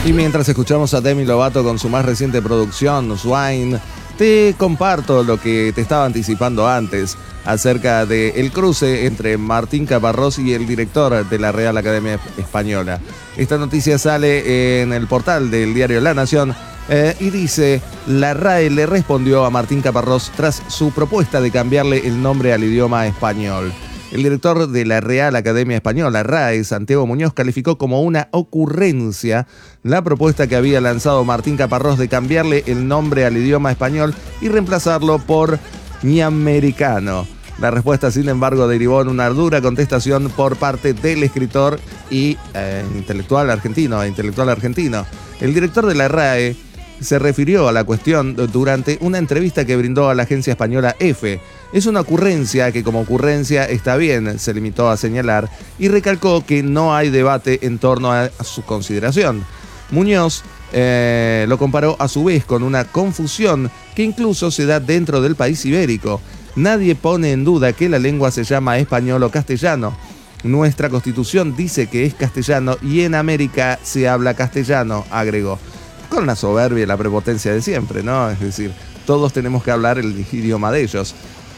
Y mientras escuchamos a Demi Lovato con su más reciente producción, Swine, te comparto lo que te estaba anticipando antes acerca del cruce entre Martín Caparrós y el director de la Real Academia Española. Esta noticia sale en el portal del diario La Nación y dice: la RAE le respondió a Martín Caparrós tras su propuesta de cambiarle el nombre al idioma español. El director de la Real Academia Española, RAE, Santiago Muñoz, calificó como una ocurrencia la propuesta que había lanzado Martín Caparrós de cambiarle el nombre al idioma español y reemplazarlo por ñamericano. La respuesta, sin embargo, derivó en una dura contestación por parte del escritor y intelectual argentino. El director de la RAE se refirió a la cuestión durante una entrevista que brindó a la agencia española EFE. Es una ocurrencia que como ocurrencia está bien, se limitó a señalar, y recalcó que no hay debate en torno a su consideración. Muñoz lo comparó a su vez con una confusión que incluso se da dentro del país ibérico. Nadie pone en duda que la lengua se llama español o castellano. Nuestra Constitución dice que es castellano y en América se habla castellano, agregó. Con la soberbia y la prepotencia de siempre, ¿no? Es decir, todos tenemos que hablar el idioma de ellos.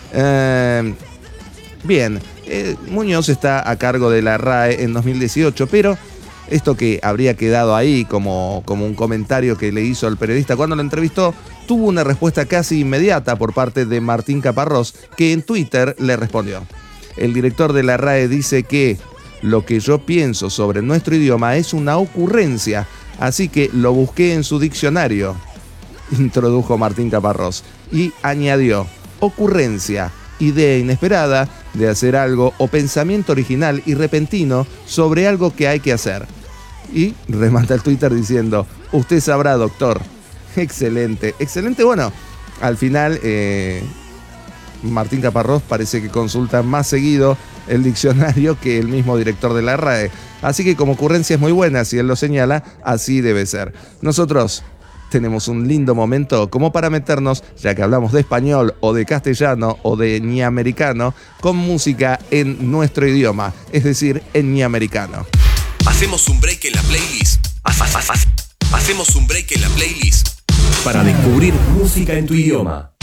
Muñoz está a cargo de la RAE en 2018, pero esto que habría quedado ahí como un comentario que le hizo el periodista cuando lo entrevistó, tuvo una respuesta casi inmediata por parte de Martín Caparrós, que en Twitter le respondió. El director de la RAE dice que lo que yo pienso sobre nuestro idioma es una ocurrencia, así que lo busqué en su diccionario, introdujo Martín Caparrós, y añadió: ocurrencia, idea inesperada de hacer algo o pensamiento original y repentino sobre algo que hay que hacer. Y remata el Twitter diciendo: usted sabrá, doctor. Excelente. Bueno, al final Martín Caparrós parece que consulta más seguido el diccionario que el mismo director de la RAE. Así que como ocurrencia es muy buena, si él lo señala, así debe ser. Nosotros tenemos un lindo momento como para meternos, ya que hablamos de español o de castellano o de ñamericano, con música en nuestro idioma, es decir, en ñamericano. Hacemos un break en la playlist. Hacemos un break en la playlist para descubrir música en tu idioma.